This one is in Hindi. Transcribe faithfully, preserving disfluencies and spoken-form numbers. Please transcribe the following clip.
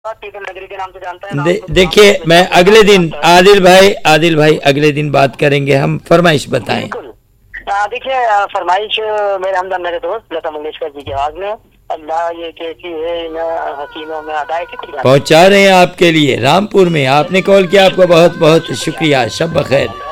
नगरी के नाम से जानता है। दे, देखिए मैं अगले दिन आदिल भाई आदिल भाई अगले दिन बात करेंगे हम। फरमाइश बताएं। देखिए फरमाइश मेरे हमदम मेरे दोस्त लता मंगेशकर जी की आवाज में, अल्लाह ये कैसी है न हसीनों में अदाए की पहुंचा रहे हैं आपके लिए रामपुर में। आपने कॉल किया, आपका बहुत बहुत शुक्रिया। शब बखैर।